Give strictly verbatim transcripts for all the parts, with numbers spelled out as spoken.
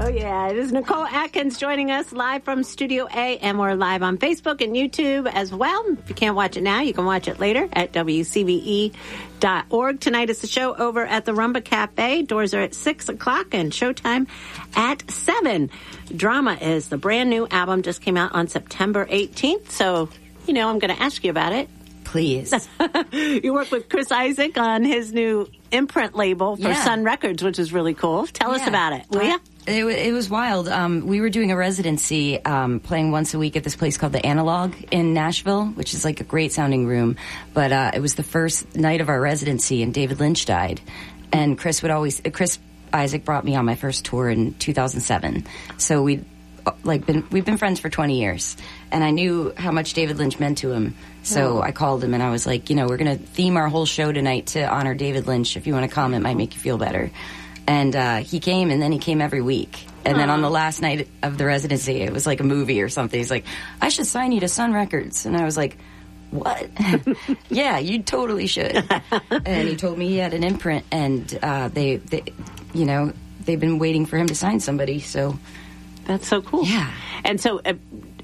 yeah. It is Nicole Atkins joining us live from Studio A, and we're live on Facebook and YouTube as well. If you can't watch it now, you can watch it later at W C B E dot org. Tonight is the show over at the Rumba Cafe. Doors are at six o'clock and showtime at seven. Drama is the brand new album, just came out on September eighteenth. So, you know, I'm going to ask you about it. Please. You work with Chris Isaak on his new imprint label for yeah. Sun Records, which is really cool. Tell yeah. us about it, will uh, ya? It, it was wild. Um, we were doing a residency, um, playing once a week at this place called The Analog in Nashville, which is like a great sounding room. But uh, it was the first night of our residency, and David Lynch died. And Chris would always, Chris Isaak brought me on my first tour in two thousand seven. So we'd like been we've been friends for twenty years, and I knew how much David Lynch meant to him. So oh. I called him and I was like, you know, we're going to theme our whole show tonight to honor David Lynch. If you want to come, it might make you feel better. And uh, he came, and then he came every week. And Aww. Then on the last night of the residency, it was like a movie or something. He's like, I should sign you to Sun Records. And I was like, what? Yeah, you totally should. And he told me he had an imprint, and uh, they, they, you know, they've been waiting for him to sign somebody. So that's so cool. Yeah. And so, uh,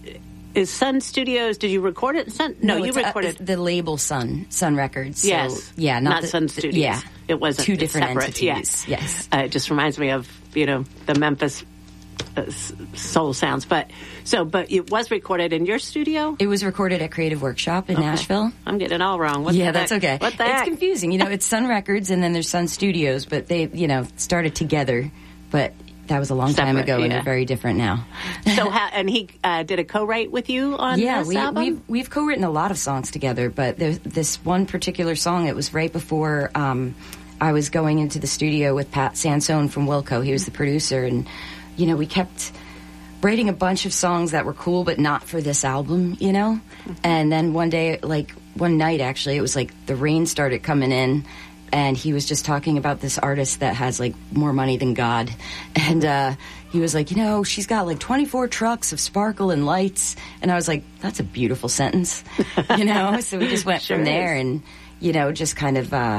is Sun Studios? Did you record it? Sun? No, no you recorded uh, the label Sun Sun Records. So, yes. Yeah. Not, not the, Sun Studios. The, yeah. It wasn't two different separate. entities. Yeah. Yes. Uh, it just reminds me of you know the Memphis uh, soul sounds, but so but it was recorded in your studio. It was recorded at Creative Workshop in okay. Nashville. I'm getting it all wrong. What yeah, the that's heck? okay. What the It's heck? confusing. You know, it's Sun Records and then there's Sun Studios, but they you know started together, but. That was a long Separate, time ago, and yeah. they're very different now. So, how, and he uh, did a co-write with you on yeah, this we, album? we've we've co-written a lot of songs together, but there's this one particular song. It was right before um, I was going into the studio with Pat Sansone from Wilco. He was the producer, and you know we kept writing a bunch of songs that were cool, but not for this album, you know. Mm-hmm. And then one day, like one night, actually, it was like the rain started coming in. And he was just talking about this artist that has, like, more money than God. And uh, he was like, you know, she's got, like, twenty-four trucks of sparkle and lights. And I was like, that's a beautiful sentence, you know? So we just went sure from there is. and, you know, just kind of... Uh,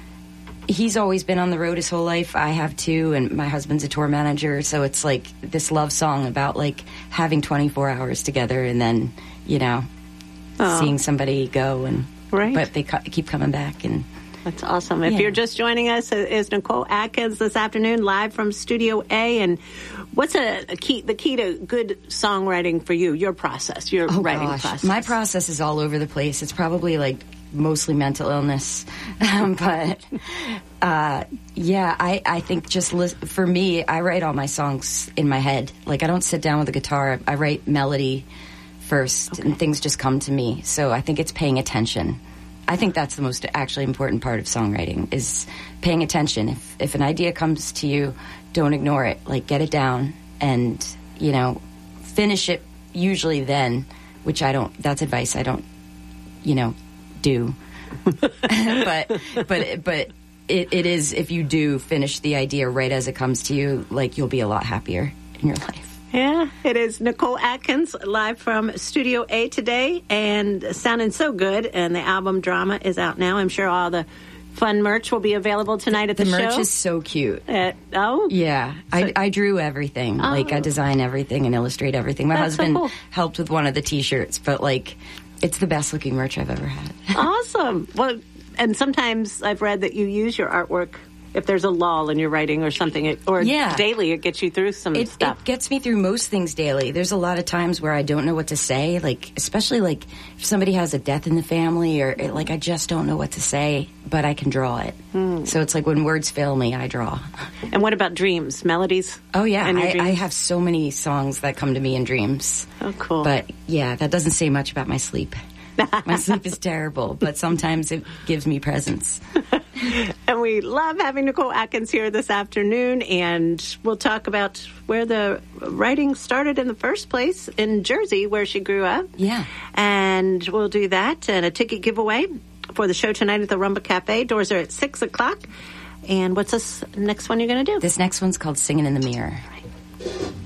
he's always been on the road his whole life. I have, too. And my husband's a tour manager. So it's, like, this love song about, like, having twenty-four hours together and then, you know, oh. seeing somebody go. and right. But they co- keep coming back and... That's awesome. If yeah. you're just joining us, it is Nicole Atkins this afternoon, live from Studio A. And what's a, a key, the key to good songwriting for you? Your process, your oh, writing gosh. process. My process is all over the place. It's probably like mostly mental illness, um, but uh, yeah, I, I think just li- for me, I write all my songs in my head. Like I don't sit down with a guitar. I write melody first, okay. and things just come to me. So I think it's paying attention. I think that's the most actually important part of songwriting is paying attention. If if an idea comes to you, don't ignore it. Like, get it down and, you know, finish it usually then, which I don't, that's advice I don't, you know, do. but, but, but it, it is, if you do finish the idea right as it comes to you, like, you'll be a lot happier in your life. Yeah, it is Nicole Atkins live from Studio A today and sounding so good. And the album Drama is out now. I'm sure all the fun merch will be available tonight at the, the show. The merch is so cute. Uh, oh? Yeah. So, I, I drew everything. Oh. Like, I design everything and illustrate everything. My That's husband so cool. helped with one of the T-shirts, but, like, it's the best looking merch I've ever had. Awesome. Well, and sometimes I've read that you use your artwork if there's a lull in your writing or something, it, or yeah. daily, it gets you through some it, stuff. It gets me through most things daily. There's a lot of times where I don't know what to say, like, especially, like, if somebody has a death in the family, or, it, like, I just don't know what to say, but I can draw it. Hmm. So it's like when words fail me, I draw. And what about dreams, melodies? Oh, yeah. In your I, dreams? I have so many songs that come to me in dreams. Oh, cool. But, yeah, that doesn't say much about my sleep. My sleep is terrible, but sometimes it gives me presents. And we love having Nicole Atkins here this afternoon, and we'll talk about where the writing started in the first place in Jersey, where she grew up. Yeah. And we'll do that, and a ticket giveaway for the show tonight at the Rumba Cafe. Doors are at six o'clock. And what's this next one you're going to do? This next one's called Singing in the Mirror. Right.